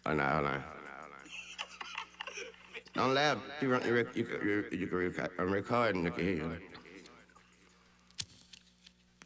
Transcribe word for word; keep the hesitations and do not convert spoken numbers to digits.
Oh, no, hold on. Don't laugh. You, run, you, rec- you, can- you, you can record, I'm recording. You can hear you.